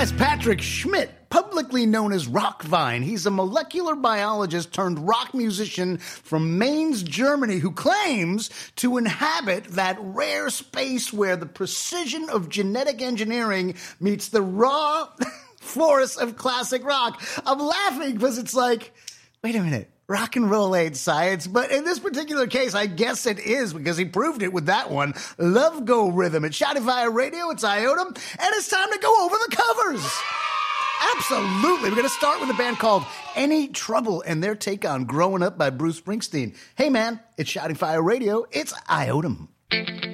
That's Patrick Schmidt, publicly known as Rockvine. He's a molecular biologist turned rock musician from Mainz, Germany, who claims to inhabit that rare space where the precision of genetic engineering meets the raw force of classic rock. I'm laughing because it's like, wait a minute. Rock and roll ain't science, but in this particular case, I guess it is because he proved it with that one. Love Go Rhythm. It's Shouting Fire Radio. It's Iota, and it's time to go over the covers. Absolutely. We're going to start with a band called Any Trouble and their take on Growing Up by Bruce Springsteen. Hey, man, it's Shouting Fire Radio. It's Iota.